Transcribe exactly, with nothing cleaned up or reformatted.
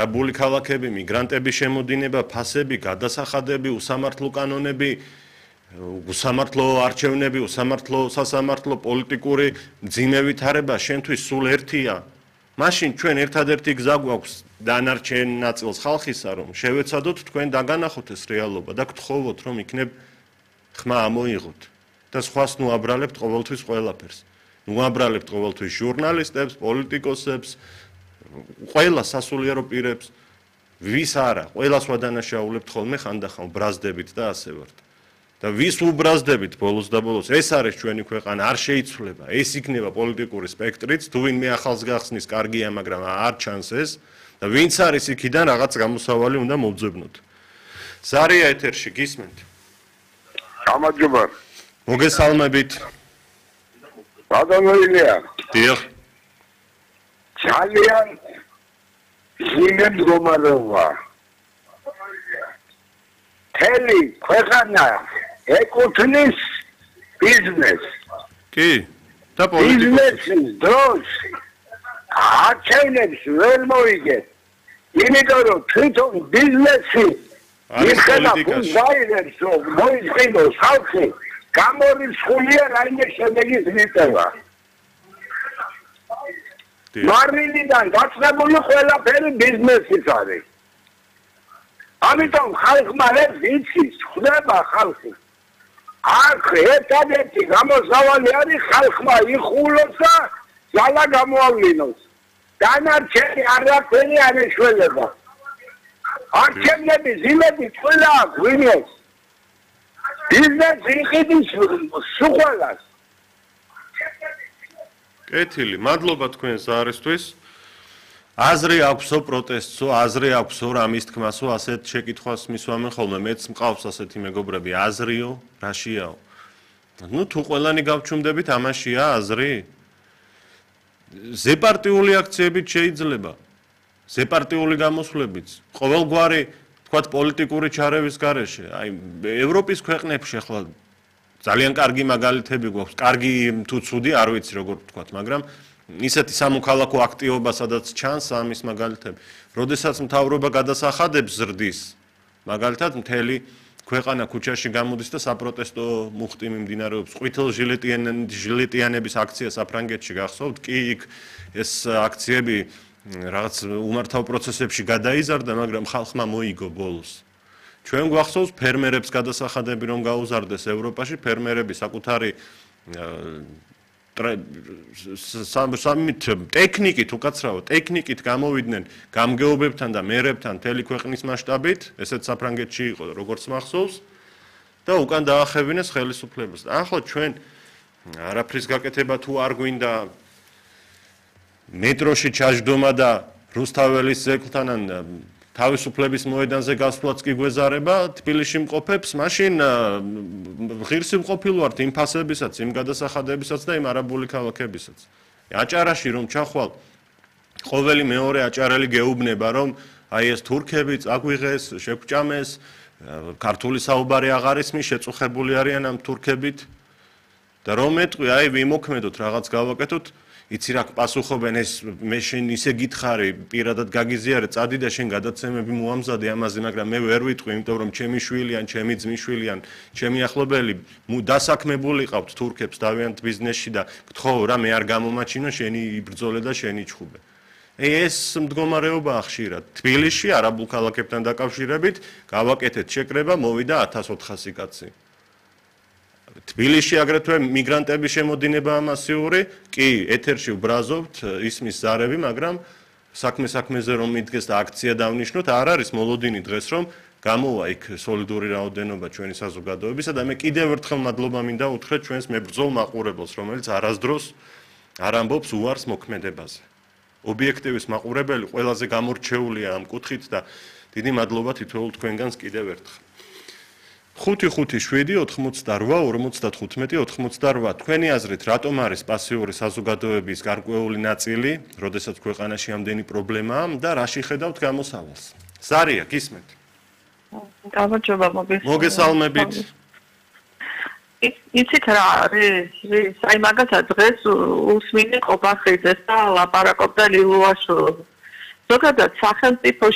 არაბული ქალაქები, მიგრანტების შემოდინება, ფასები, გადასახადები, უსამართლო კანონები, უსამართლო არჩევნები, უსამართლო სასამართლო, პოლიტიკური მძიმე ვითარება შენთვის სულ ერთია. მაშინ ჩვენ ერთადერთი გზა გვაქვს დანარჩენ ნაწილს ხალხისა, რომ შევეცადოთ თქვენ დაგანახოთ ეს რეალობა და გთხოვოთ, რომ იქნებ ხმა ამოიღოთ და სხვას ნუ აბრალებთ ყოველთვის ყველაფერს. ნუ აბრალებთ ყოველთვის ჟურნალისტებს, პოლიტიკოსებს, ყველა სასულიერო პირებს, ვის არა, ყველას ვადანაშაულებთ ხოლმე ხანდახან ბრაზდებით და ასე ვართ. და ვის უბრაზდებით ბოლოს და ბოლოს ეს არის ჩვენი ქვეყანა, არ შეიცვლება. ეს იქნება პოლიტიკური სპექტრიც, თუ ვინმე ახალს გახსნის, კარგია, მაგრამ არ ჩანს ეს და ვინც არის იქიდან რაღაც გამოსავალი უნდა მოვძებნოთ. ზარია ეთერში გისმენთ? გამარჯობა. მოგესალმებით. ბატონო ილია. დიახ. ძალიან ძიმე მდგომარეობა. თელი ქვეყანა ეკუთვნის ბიზნესს. კი, და პოლიტიკოსებს. ბიზნესის დროს არჩევნებს ვერ მოიგეთ. იმიტომ რომ თვითონ ბიზნესი იხება ფუძაირებს, რომ მოიწყინოს ხალხი, გამორიცხულია რაიმე შედეგის მიღება. მარილიდან დაწყებული ყველაფერი ბიზნესის არის. ამიტომ ხალხმა ეს იცის, ხდება ხალხი. აქ ერთადერთი გამოსავალი არის ხალხმა იხულოს და ძალა გამოავლინოს. დანარჩენი არაფერი არ ეშველება. არჩევნები ზილები ყველა გვინეს. ბიზნესი იყიდის სუყველას. კეთილი, მადლობა თქვენ ზარისთვის. აზრი აქვსო პროტესტსო, აზრი აქვსო რამის თქმასო, ასეთ შეკითხვას მისვამენ ხოლმე, მეც მყავს ასეთი მეგობრები, აზრიო, რაშიაო. ნუ თუ ყველანი გავჩუმდებით, ამაშია აზრი? ზეპარტიული აქციებით შეიძლება. ზეპარტიული გამოსვლებით, ყოველგვარი, თქვათ, პოლიტიკური ჩარევის გარეშე, აი, ევროპის ქვეყნებში ახლა ძალიან კარგი მაგალითები გვაქვს, კარგი თუ ცუდი, არ ვიცი როგორ ვთქვათ, მაგრამ ისეთი სამოქალაქო აქტივობა, სადაც ჩანს ამის მაგალითები. როდესაც მთავრობა გადასახადებს ზრდის, მაგალითად, მთელი ქვეყანა ქუჩაში გამოდის და საპროტესტო მუხტი მიმდინარეობს. ყვითელ ჟილეტიანების აქცია საფრანგეთში გახსოვთ? კი, იქ ეს აქციები რაღაც უმართავ პროცესებში გადაიზარდა, მაგრამ ხალხმა მოიგო ბოლოს. ჩვენ გვახსოვს ფერმერებს გადასახადები რომ გაუზარდეს ევროპაში, ფერმერები საკუთარი სამით ტექნიკით, უკაცრავად, ტექნიკით გამოვიდნენ გამგეობებთან და მერებთან მთელი ქვეყნის მასშტაბით, ესეც საფრანგეთში იყო, როგორც მახსოვს, და უკან დაახევინეს ხელისუფლებას. ახლა ჩვენ არაფრის გაკეთება თუ არ გვინდა მეტროში ჩაჯდომა და რუსთაველის ძეგლთან ან თავისუფლების მოედანზე გასვლაც კი გვეზარება თბილისში მყოფებს, მაშინ ღირსი მყოფილ ვართ იმ ფასებისაც, იმ გადასახადებისაც და იმ არაბული ქალაქებისაც. აჭარაში რომ ჩახვალ, ყოველი მეორე აჭარელი გეუბნება, რომ აი ეს თურქები წაგვიღეს, შეგვჭამეს, ქართული საუბარი აღარ ისმის, შეწუხებული არიან ამ თურქებით და რომ ეტყვი, აი ვიმოქმედოთ, რაღაც გავაკეთოთ. იცი რა პასუხობენ ეს მე შენ ისე გითხარი პირადად გაგიზიარე წადი და შენ გადაცემები მოამზადე ამაზე მაგრამ მე ვერ ვიტყვი იმიტომ რომ ჩემი შვილი ან ჩემი ძმისშვილი ან ჩემი ახლობელი დასაქმებული ყავთ თურქებს დავიანთ ბიზნესში და გთხოვ რა მე არ გამომაჩინო შენი იბრძოლე და შენი ჩხუბე ეს მდგომარეობაა ხშირად თბილისში არაბულ ქალაქებთან დაკავშირებით გავაკეთეთ შეკრება მოვიდა ათას ოთხასი კაცი თბილისში აგრეთვე მიგრანტების შემოდინებაა მასიური, კი, ეთერში ვბრაზობთ ისმის ზარები, მაგრამ საქმე საქმეზე რომ მიდგეს და აქცია დავნიშნოთ, არ არის მოლოდინი დღეს რომ გამოვა იქ სოლიდური რაოდენობა ჩვენი საზოგადოებისა და მე კიდევ ერთხელ მადლობა მინდა უთხრეთ ჩვენს მებრძოლ მაყურებელს, რომელიც არასდროს არ ამბობს უარს მოქმედებაზე. ობიექტივის მაყურებელი ყველაზე გამორჩეულია ამ კუთხით და დიდი მადლობა თითოეულ თქვენგანს კიდევ ერთხელ. ხუთი ხუთი შვიდი ოთხმოცდარვა ორმოცდათხუთმეტი ოთხმოცდარვა თქვენი აზრით რატომ არის პასიური საზოგადოების გარკვეული ნაწილი, როდესაც ქვეყანაში ამდენი პრობლემაა და რაში ხედავთ გამოსავალს? ზარია, გისმენთ? გამარჯობა, მოგესალმებით. იცით რა არის? აი მაგასაც დღეს უსმინე ყობახიძეს და ლაპარაკობდა ლილუაშვილს. ზოგადად სახელმწიფო